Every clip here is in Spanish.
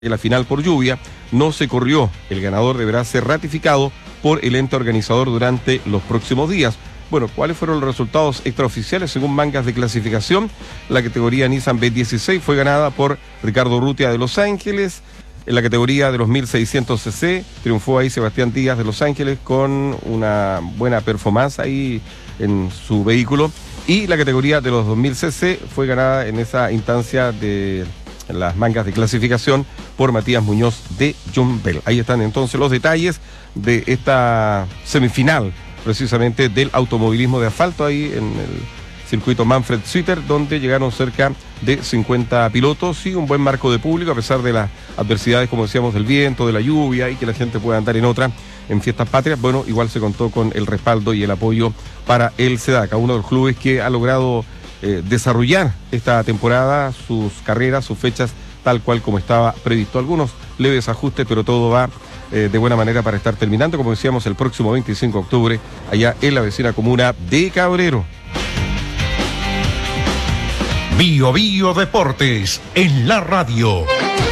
En la final por lluvia no se corrió. El ganador deberá ser ratificado por el ente organizador durante los próximos días. Bueno, ¿cuáles fueron los resultados extraoficiales según mangas de clasificación? La categoría Nissan B16 fue ganada por Ricardo Urrutia de Los Ángeles. En la categoría de los 1600 cc triunfó ahí Sebastián Díaz de Los Ángeles con una buena performance ahí en su vehículo. Y la categoría de los 2000 cc fue ganada en esa instancia de las mangas de clasificación por Matías Muñoz de Jumbel. Ahí están entonces los detalles de esta semifinal, precisamente del automovilismo de asfalto ahí en el circuito Manfred Suiter, donde llegaron cerca de 50 pilotos y un buen marco de público, a pesar de las adversidades, como decíamos, del viento, de la lluvia y que la gente pueda andar en otra en fiestas patrias. Bueno, igual se contó con el respaldo y el apoyo para el SEDACA, uno de los clubes que ha logrado desarrollar esta temporada, sus carreras, sus fechas, tal cual como estaba previsto. Algunos leves ajustes, pero todo va de buena manera para estar terminando, como decíamos, el próximo 25 de octubre, allá en la vecina comuna de Cabrero. Bio Bio Deportes en la radio.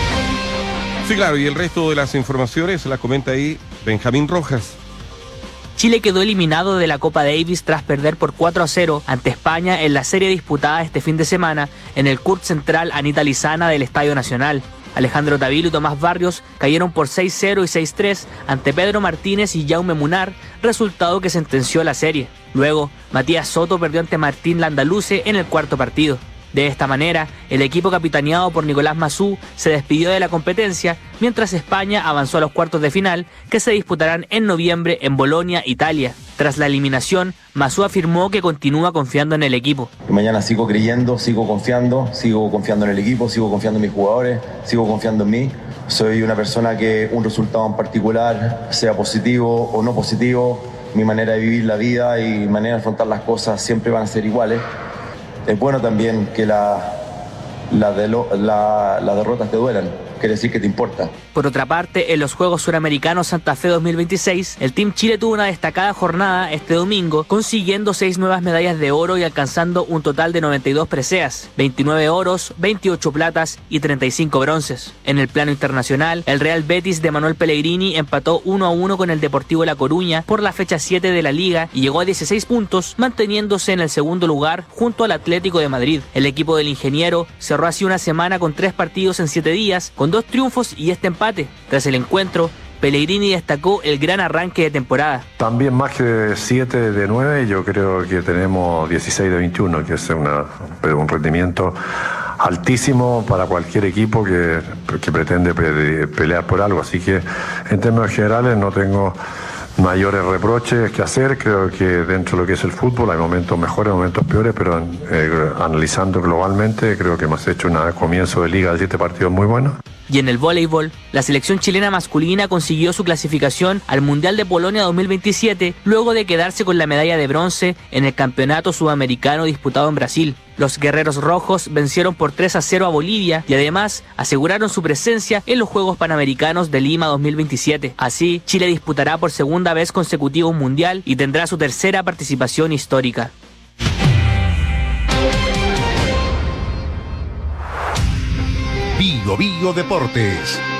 Sí, claro, y el resto de las informaciones las comenta ahí Benjamín Rojas. Chile quedó eliminado de la Copa Davis tras perder por 4-0 ante España en la serie disputada este fin de semana en el Kurt Central Anita Lizana del Estadio Nacional. Alejandro Tavilo y Tomás Barrios cayeron por 6-0 y 6-3 ante Pedro Martínez y Jaume Munar, resultado que sentenció la serie. Luego, Matías Soto perdió ante Martín Landaluce en el cuarto partido. De esta manera, el equipo capitaneado por Nicolás Massú se despidió de la competencia, mientras España avanzó a los cuartos de final, que se disputarán en noviembre en Bolonia, Italia. Tras la eliminación, Massú afirmó que continúa confiando en el equipo. Mañana sigo creyendo, sigo confiando en el equipo, sigo confiando en mis jugadores, sigo confiando en mí. Soy una persona que un resultado en particular, sea positivo o no positivo, mi manera de vivir la vida y mi manera de afrontar las cosas siempre van a ser iguales. Es bueno también que las derrotas te duelan, quiere decir que te importa. Por otra parte, en los Juegos Suramericanos Santa Fe 2026, el Team Chile tuvo una destacada jornada este domingo, consiguiendo 6 nuevas medallas de oro y alcanzando un total de 92 preseas, 29 oros, 28 platas y 35 bronces. En el plano internacional, el Real Betis de Manuel Pellegrini empató 1-1 con el Deportivo La Coruña por la fecha 7 de la Liga y llegó a 16 puntos, manteniéndose en el segundo lugar junto al Atlético de Madrid. El equipo del ingeniero cerró así una semana con 3 partidos en 7 días, con 2 triunfos y este empate. Tras el encuentro, Pellegrini destacó el gran arranque de temporada. También más que 7 de 9, yo creo que tenemos 16 de 21, que es un rendimiento altísimo para cualquier equipo que pretende pelear por algo. Así que en términos generales no tengo mayores reproches que hacer. Creo que dentro de lo que es el fútbol hay momentos mejores, momentos peores, pero analizando globalmente creo que hemos hecho un comienzo de liga de 7 partidos muy buenos. Y en el voleibol, la selección chilena masculina consiguió su clasificación al Mundial de Polonia 2027 luego de quedarse con la medalla de bronce en el campeonato sudamericano disputado en Brasil. Los guerreros rojos vencieron por 3-0 a Bolivia y además aseguraron su presencia en los Juegos Panamericanos de Lima 2027. Así, Chile disputará por segunda vez consecutiva un mundial y tendrá su tercera participación histórica. Bio Bio Deportes.